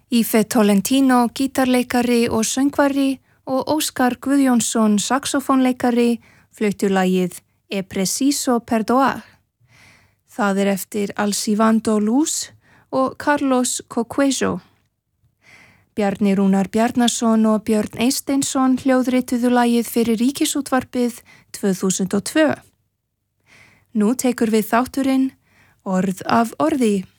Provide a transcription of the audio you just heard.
Yfe Tolentino, gítarleikari og söngvari og Óskar Guðjónsson, saxofónleikari, fluttu lagið E Preciso Perdoar. Það eftir Alcivando Luz og Carlos Coquejo. Bjarni Rúnar Bjarnason og Björn Eysteinsson hljóðrituðu lagið fyrir Ríkisútvarpið 2002. Nú tekur við þátturinn Orð af orði.